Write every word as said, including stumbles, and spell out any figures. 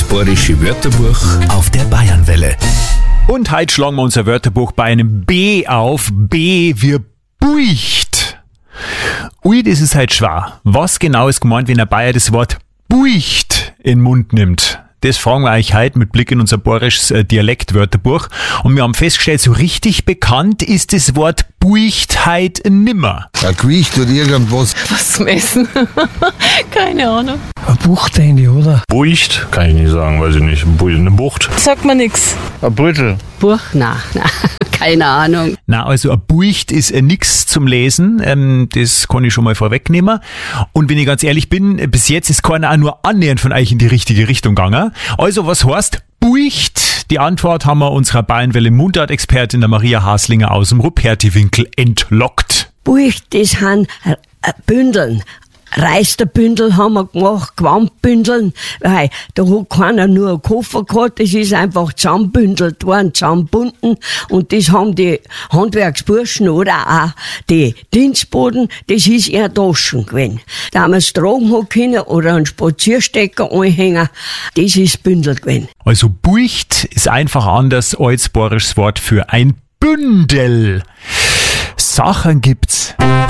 Bayerische Wörterbuch auf der Bayernwelle. Und heute schlagen wir unser Wörterbuch bei einem B auf. B wie Buicht. Ui, das ist halt schwer. Was genau ist gemeint, wenn ein Bayer das Wort Buicht in den Mund nimmt? Das fragen wir euch heute mit Blick in unser bayerisches Dialektwörterbuch. Und wir haben festgestellt, so richtig bekannt ist das Wort Buicht heute nimmer. Ein Gewicht oder irgendwas. Was zum Essen? Keine Ahnung. Eine Bucht eigentlich, oder? Bucht, kann ich nicht sagen, weiß ich nicht. Eine Bucht. Sagt mir nix. Ein Brüttel. Buch? Nein, nein. Keine Ahnung. Na, also ein Buicht ist äh, nix zum Lesen. Ähm, das kann ich schon mal vorwegnehmen. Und wenn ich ganz ehrlich bin, bis jetzt ist keiner auch nur annähernd von euch in die richtige Richtung gegangen. Also, was heißt Buicht? Die Antwort haben wir unserer Bayernwelle Mundart-Expertin der Maria Haslinger aus dem Ruperti-Winkel entlockt. Buicht, das sind äh, Bündeln. Reisterbündel haben wir gemacht, Gewandbündeln, weil da hat keiner nur einen Koffer gehabt, das ist einfach zusammenbündelt worden, zusammenbunden, und das haben die Handwerksburschen oder auch die Dienstboten, das ist eher Taschen gewesen. Da man es tragen hat können oder einen Spazierstecker anhängen, das ist Bündel gewesen. Also Buicht ist einfach anders als bayerisches Wort für ein Bündel. Sachen gibt's.